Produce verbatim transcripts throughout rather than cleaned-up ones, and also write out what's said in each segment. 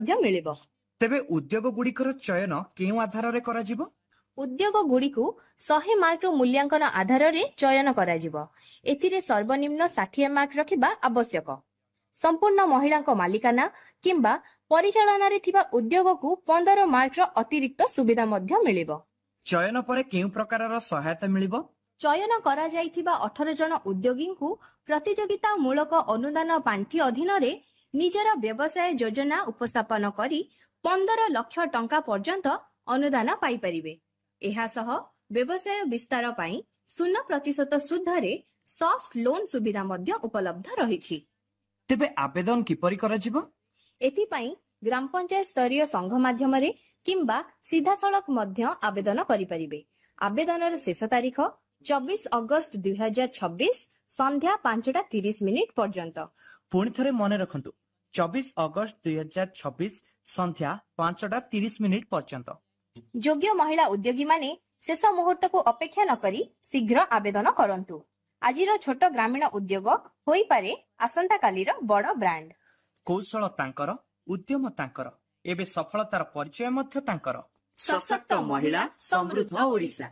ମିଳିବ। ତେବେ ଉଦ୍ୟୋଗ ଗୁଡ଼ିକର ଚୟନ କେଉଁ ଆଧାରରେ କରାଯିବ? ଉଦ୍ୟୋଗ ଗୁଡ଼ିକୁ ଶହେ ମାର୍କର ମୂଲ୍ୟାଙ୍କନ ଆଧାରରେ ଚୟନ କରାଯିବ। ଏଥିରେ ସର୍ବନିମ୍ନ ଷାଠିଏ ମାର୍କ ରଖିବା ଆବଶ୍ୟକ। ସମ୍ପୂର୍ଣ୍ଣ ମହିଳାଙ୍କ ମାଲିକାନା କିମ୍ବା ପରିଚାଳନାରେ ଥିବା ଉଦ୍ୟୋଗକୁ ପନ୍ଦର ମାର୍କର ଅତିରିକ୍ତ ସୁବିଧା ମଧ୍ୟ ମିଳିବ। ଚୟନ ପରେ କେଉଁ ପ୍ରକାରର ସହାୟତା ମିଳିବ? ଚୟନ କରାଯାଇଥିବା ଅଠର ଜଣ ଉଦ୍ୟୋଗୀଙ୍କୁ ପ୍ରତିଯୋଗିତା ମୂଳକ ଅନୁଦାନ ପାଣ୍ଠି ଅଧୀନରେ ନିଜର ବ୍ୟବସାୟ ଯୋଜନା ଉପସ୍ଥାପନ କରି ପନ୍ଦର ଲକ୍ଷ ଟଙ୍କା ପର୍ଯ୍ୟନ୍ତ ଅନୁଦାନ ପାଇପାରିବେ। ଏହା ସହ ବ୍ୟବସାୟ ବିସ୍ତାର ପାଇଁ ଶୂନ ପ୍ରତିଶତ ସୁଧରେ ସଫ୍ଟ ଲୋନ୍ ସୁବିଧା ମଧ୍ୟ ଉପଲବ୍ଧ ରହିଛି। ତେବେ ଆବେଦନ କିପରି କରାଯିବ? ଏଥିପାଇଁ ଗ୍ରାମ ପଞ୍ଚାୟତ ସ୍ତରୀୟ ସଂଘ ମାଧ୍ୟମରେ କିମ୍ବା ସିଧାସଳଖ ମଧ୍ୟ ଆବେଦନ କରିପାରିବେ। ଆବେଦନର ଶେଷ ତାରିଖ ଚବିଶ ଅଗଷ୍ଟ ଦୁଇ ହଜାର ଛବିଶ ସନ୍ଧ୍ୟା ପାଞ୍ଚଟା ତିରିଶ ମିନିଟ୍ ପର୍ଯ୍ୟନ୍ତ। ପୁଣି ଥରେ ମନେ ରଖନ୍ତୁ, ଚବିଶ ଅଗଷ୍ଟ ଦୁଇ ହଜାର ଛବିଶ ସନ୍ଧ୍ୟା ପାଞ୍ଚଟା ତିରିଶ ମିନିଟ୍ ପର୍ଯ୍ୟନ୍ତ। ଯୋଗ୍ୟ ମହିଳା ଉଦ୍ୟୋଗୀମାନେ ଶେଷ ମୁହୂର୍ତ୍ତକୁ ଅପେକ୍ଷା ନ କରି ଶୀଘ୍ର ଆବେଦନ କରନ୍ତୁ। ଆଜିର ଛୋଟ ଗ୍ରାମୀଣ ଉଦ୍ୟୋଗ ହୋଇପାରେ ଆସନ୍ତାକାଲିର ବଡ଼ ବ୍ରାଣ୍ଡ। କୌଶଳ ତାଙ୍କର, ଉଦ୍ୟମ ତାଙ୍କର, ଏବେ ସଫଳତାର ପରିଚୟ ମଧ୍ୟ ତାଙ୍କର। ସଶକ୍ତ ମହିଳା, ସମୃଦ୍ଧ ଓଡ଼ିଶା।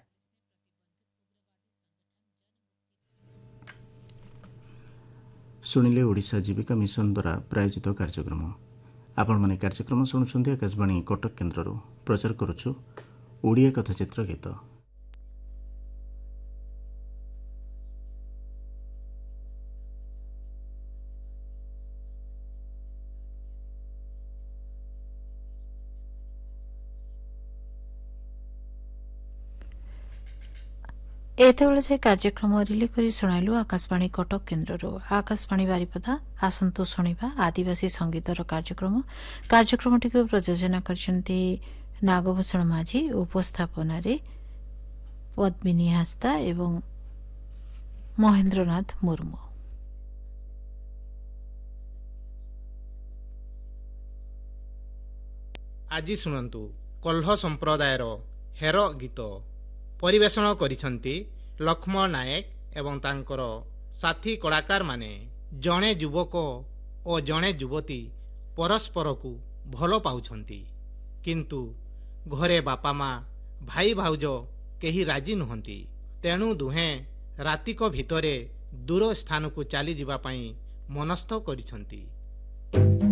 ଶୁଣିଲେ ଓଡ଼ିଶା ଜୀବିକା ମିଶନ ଦ୍ୱାରା ପ୍ରାୟୋଜିତ କାର୍ଯ୍ୟକ୍ରମ। ଆପଣମାନେ କାର୍ଯ୍ୟକ୍ରମ ଶୁଣୁଛନ୍ତି ଆକାଶବାଣୀ କଟକ କେନ୍ଦ୍ରରୁ। ପ୍ରଚାର କରୁଛୁ ଓଡ଼ିଆ କଥାଚିତ୍ର ଗୀତ। ଏତେବେଳେ ସେ କାର୍ଯ୍ୟକ୍ରମ ରିଲେ କରି ଶୁଣାଇଲୁ ଆକାଶବାଣୀ କଟକ କେନ୍ଦ୍ରରୁ। ଆକାଶବାଣୀ ବାରିପଦା। ଆସନ୍ତୁ ଶୁଣିବା ଆଦିବାସୀ ସଙ୍ଗୀତର କାର୍ଯ୍ୟକ୍ରମ। କାର୍ଯ୍ୟକ୍ରମଟିକୁ ପ୍ରଯୋଜନା କରିଛନ୍ତି ନାଗଭୂଷଣ ମାଝୀ, ଉପସ୍ଥାପନାରେ ପଦ୍ମିନୀ ହାସ୍ତା ଏବଂ ମହେନ୍ଦ୍ରନାଥ ମୁର୍ମୁ। ଆଜି ଶୁଣନ୍ତୁ କଲ୍ହ ସମ୍ପ୍ରଦାୟର ହେର ଗୀତ। ପରିବେଷଣ କରିଛନ୍ତି ଲକ୍ଷ୍ମଣ ନାୟକ ଏବଂ ତାଙ୍କର ସାଥୀ କଳାକାରମାନେ। ଜଣେ ଯୁବକ ଓ ଜଣେ ଯୁବତୀ ପରସ୍ପରକୁ ଭଲ ପାଉଛନ୍ତି, କିନ୍ତୁ ଘରେ ବାପା ମା, ଭାଇ ଭାଉଜ କେହି ରାଜି ନୁହନ୍ତି। ତେଣୁ ଦୁହେଁ ରାତିକ ଭିତରେ ଦୂର ସ୍ଥାନକୁ ଚାଲିଯିବା ପାଇଁ ମନସ୍ଥ କରିଛନ୍ତି।